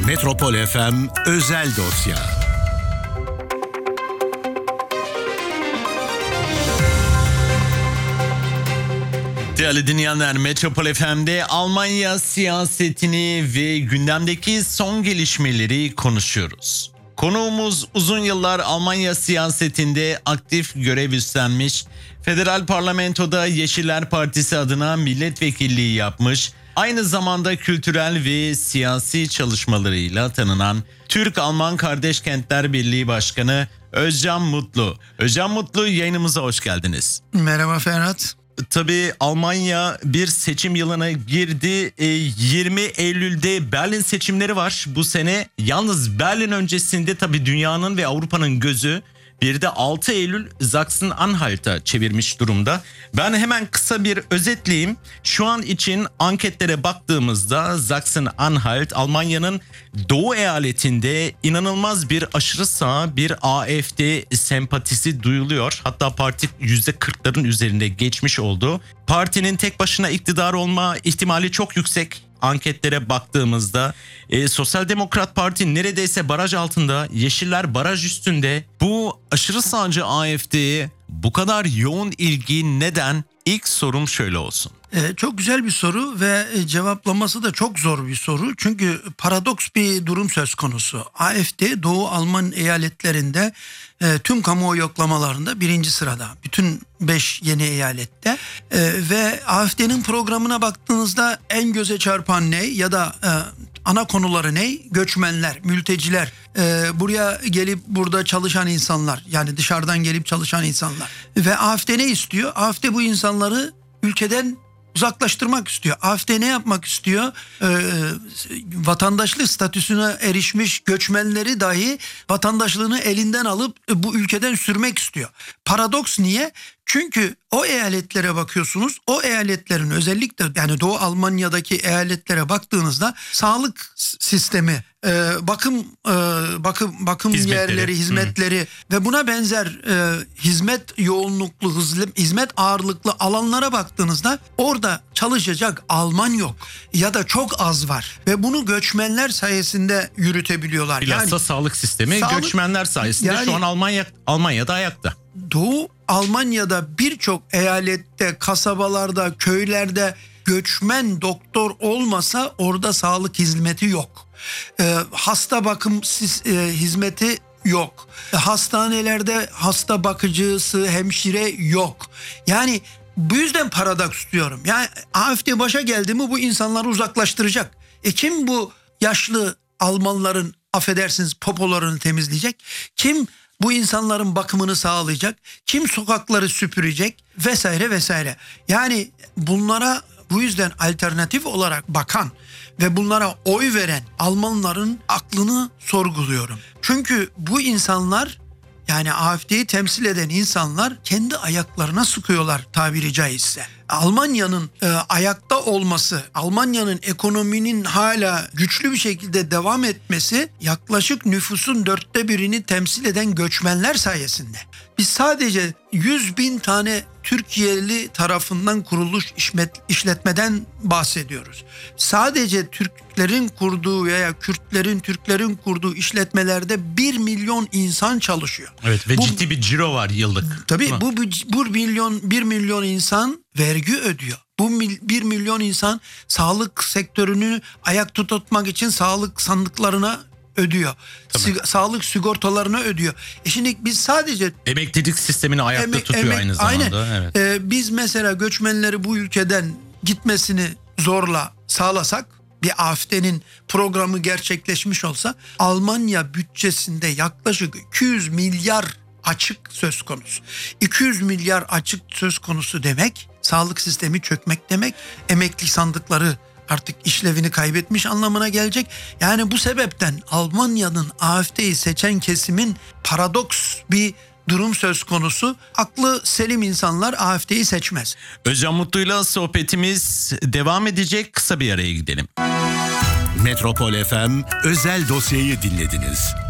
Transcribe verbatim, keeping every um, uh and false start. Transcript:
Metropol F M Özel Dosya. Değerli dinleyenler, Metropol F M'de Almanya siyasetini ve gündemdeki son gelişmeleri konuşuyoruz. Konuğumuz uzun yıllar Almanya siyasetinde aktif görev üstlenmiş, Federal Parlamento'da Yeşiller Partisi adına milletvekilliği yapmış, aynı zamanda kültürel ve siyasi çalışmalarıyla tanınan Türk-Alman Kardeş Kentler Birliği Başkanı Özcan Mutlu. Özcan Mutlu, yayınımıza hoş geldiniz. Merhaba Ferhat. Tabii Almanya bir seçim yılına girdi. E, yirmi Eylül'de Berlin seçimleri var bu sene. Yalnız Berlin öncesinde tabii dünyanın ve Avrupa'nın gözü bir de altı Eylül Sachsen-Anhalt'a çevirmiş durumda. Ben hemen kısa bir özetleyeyim. Şu an için anketlere baktığımızda Sachsen-Anhalt Almanya'nın doğu eyaletinde inanılmaz bir aşırı sağ bir A F D sempatisi duyuluyor. Hatta parti yüzde kırkların üzerinde geçmiş oldu. Partinin tek başına iktidar olma ihtimali çok yüksek. Anketlere baktığımızda e, Sosyal Demokrat Parti neredeyse baraj altında, Yeşiller baraj üstünde. Bu aşırı sağcı A F D'ye bu kadar yoğun ilgi neden? İlk sorum şöyle olsun. Ee, çok güzel bir soru ve cevaplaması da çok zor bir soru. Çünkü paradoks bir durum söz konusu. A F D Doğu Alman eyaletlerinde e, tüm kamuoyu yoklamalarında birinci sırada. Bütün beş yeni eyalette. E, ve A F D'nin programına baktığınızda en göze çarpan ne ya da e, ana konuları ne? Göçmenler, mülteciler, e, buraya gelip burada çalışan insanlar, yani dışarıdan gelip çalışan insanlar. Ve A F D ne istiyor? A F D bu insanları ülkeden uzaklaştırmak istiyor. A F D ne yapmak istiyor? Ee, vatandaşlık statüsüne erişmiş göçmenleri dahi vatandaşlığını elinden alıp bu ülkeden sürmek istiyor. Paradoks niye? Çünkü o eyaletlere bakıyorsunuz, o eyaletlerin özellikle yani Doğu Almanya'daki eyaletlere baktığınızda sağlık sistemi, e, bakım e, bakım bakım hizmetleri. yerleri, hizmetleri Hı. ve buna benzer e, hizmet yoğunluklu, hizmet ağırlıklı alanlara baktığınızda orada çalışacak Alman yok ya da çok az var ve bunu göçmenler sayesinde yürütebiliyorlar. Bilhassa yani sağlık sistemi sağlık, göçmenler sayesinde yani, şu an Almanya Almanya'da ayakta. Doğu Almanya'da birçok eyalette, kasabalarda, köylerde göçmen doktor olmasa orada sağlık hizmeti yok. Ee, hasta bakım e, hizmeti yok. Hastanelerde hasta bakıcısı, hemşire yok. Yani bu yüzden paradoks diyorum. Yani A F D başa geldi mi bu insanları uzaklaştıracak. E kim bu yaşlı Almanların, affedersiniz, popolarını temizleyecek? Kim bu insanların bakımını sağlayacak? Kim sokakları süpürecek? Vesaire vesaire. Yani bunlara bu yüzden alternatif olarak bakan ve bunlara oy veren Almanların aklını sorguluyorum. Çünkü bu insanlar, yani A F D'yi temsil eden insanlar kendi ayaklarına sıkıyorlar tabiri caizse. Almanya'nın e, ayakta olması, Almanya'nın ekonominin hala güçlü bir şekilde devam etmesi yaklaşık nüfusun dörtte birini temsil eden göçmenler sayesinde. Biz sadece yüz bin tane Türkiye'li tarafından kurulmuş işletmeden bahsediyoruz. Sadece Türklerin kurduğu veya Kürtlerin, Türklerin kurduğu işletmelerde bir milyon insan çalışıyor. Evet ve bu, ciddi bir ciro var yıllık. Tabii bu, bu, bu milyon, bir milyon insan vergi ödüyor. Bu mil, bir milyon insan sağlık sektörünü ayakta tutmak için sağlık sandıklarına ödüyor. Sig- sağlık sigortalarını ödüyor. E şimdi biz sadece emeklilik sistemini ayakta emek, tutuyor emek, aynı zamanda. Aynen. Evet. Ee, biz mesela göçmenleri bu ülkeden gitmesini zorla sağlasak, bir A F D'nin programı gerçekleşmiş olsa Almanya bütçesinde yaklaşık iki yüz milyar açık söz konusu. iki yüz milyar açık söz konusu demek sağlık sistemi çökmek demek, emekli sandıkları artık işlevini kaybetmiş anlamına gelecek. Yani bu sebepten Almanya'nın A F D'yi seçen kesimin paradoks bir durum söz konusu. Aklı selim insanlar A F D'yi seçmez. Özcan Mutlu'yla sohbetimiz devam edecek. Kısa bir araya gidelim. Metropol F M özel dosyayı dinlediniz.